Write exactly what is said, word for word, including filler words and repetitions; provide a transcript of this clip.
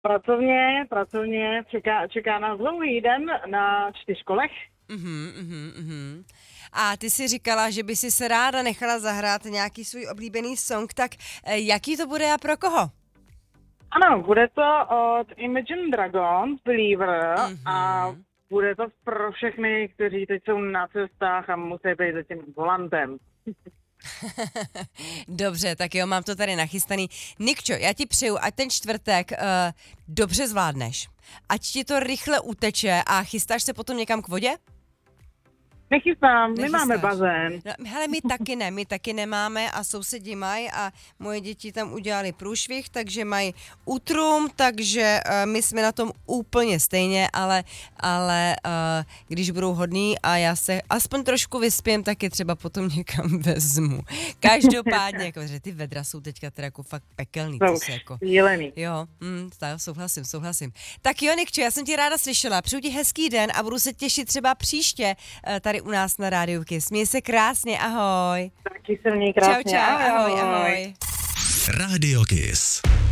Pracovně, pracovně, čeká, čeká nás dlouhý den na čtyřkolech. Uhum, uhum, uhum. A ty si říkala, že by si se ráda nechala zahrát nějaký svůj oblíbený song, tak eh, jaký to bude a pro koho? Ano, bude to od Imagine Dragons, Believer, Mhm. a bude to pro všechny, kteří teď jsou na cestách a musí být za tím volantem. Dobře, tak jo, mám to tady nachystaný. Nikčo, já ti přeju, ať ten čtvrtek uh, dobře zvládneš. Ať ti to rychle uteče a chystáš se potom někam k vodě? Nechystám, my Nechystáš. máme bazén. No, hele, my taky ne, my taky nemáme a sousedi mají a moje děti tam udělali průšvih, takže mají útrum, takže uh, my jsme na tom úplně stejně, ale, ale uh, když budou hodní a já se aspoň trošku vyspím, tak je třeba potom někam vezmu. Každopádně, jako, že ty vedra jsou teďka teda jako fakt pekelný. Jsou To se jako, šílený. jo, mm, tak, souhlasím, souhlasím. Tak jo, Nikčo, já jsem ti ráda slyšela, přeju ti hezký den a budu se těšit třeba příště uh, tady u nás na Rádiu Kiss. Měj se krásně, ahoj. Taky se měj krásně. Čau, čau, ahoj, ahoj. Radio Kiss.